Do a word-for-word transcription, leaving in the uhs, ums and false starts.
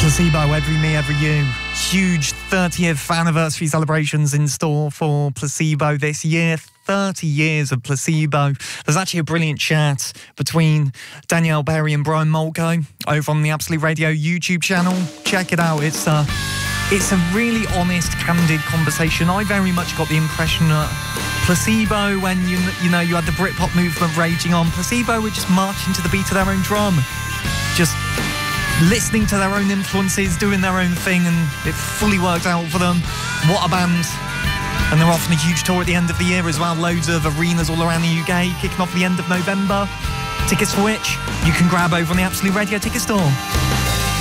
Placebo, Every Me, Every You. Huge thirtieth anniversary celebrations in store for Placebo this year. thirty years of Placebo. There's actually a brilliant chat between Danielle Berry and Brian Molko over on the Absolute Radio YouTube channel. Check it out. It's a, it's a really honest, candid conversation. I very much got the impression that Placebo, when you you know you had the Britpop movement raging on, Placebo were just marching to the beat of their own drum, just listening to their own influences, doing their own thing, and it fully worked out for them. What a band. And they're off on a huge tour at the end of the year as well. Loads of arenas all around the U K, kicking off at the end of November. Tickets for which you can grab over on the Absolute Radio ticket store.